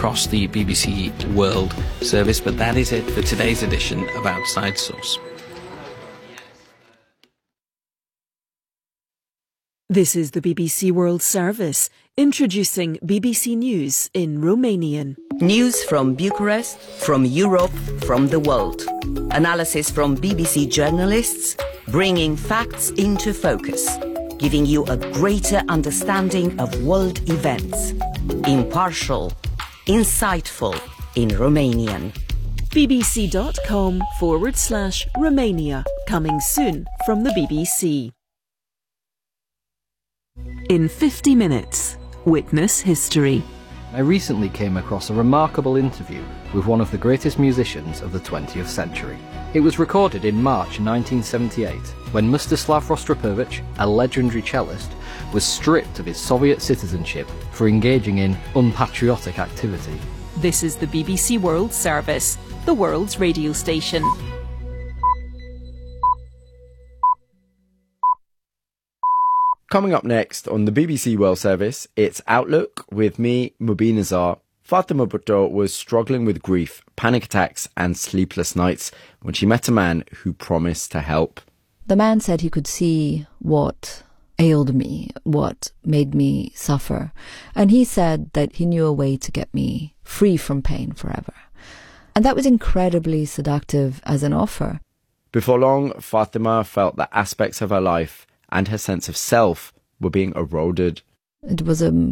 across the BBC World Service. But that is it for today's edition of Outside Source. This is the BBC World Service, introducing BBC News in Romanian. News from Bucharest, from Europe, from the world. Analysis from BBC journalists, bringing facts into focus, giving you a greater understanding of world events. Impartial, insightful, in Romanian. bbc.com/Romania, coming soon from the BBC. In 50 minutes, witness history. I recently came across a remarkable interview with one of the greatest musicians of the 20th century. It was recorded in March 1978, when Mstislav Rostropovich, a legendary cellist, was stripped of his Soviet citizenship for engaging in unpatriotic activity. This is the BBC World Service, the world's radio station. Coming up next on the BBC World Service, it's Outlook with me, Mubin Azar. Fatima Bhutto was struggling with grief, panic attacks and sleepless nights when she met a man who promised to help. The man said he could see what ailed me, what made me suffer. And he said that he knew a way to get me free from pain forever. And that was incredibly seductive as an offer. Before long, Fatima felt that aspects of her life and her sense of self were being eroded. It was a